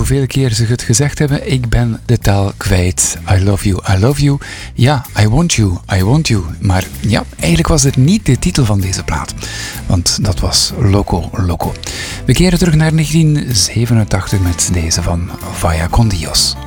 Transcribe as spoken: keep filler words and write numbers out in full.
hoeveel keer ze het gezegd hebben. Ik ben de taal kwijt. I love you, I love you. Ja, I want you, I want you. Maar ja, eigenlijk was het niet de titel van deze plaat. Want dat was Loco Loco. We keren terug naar negentien zevenentachtig met deze van Vaya con Dios.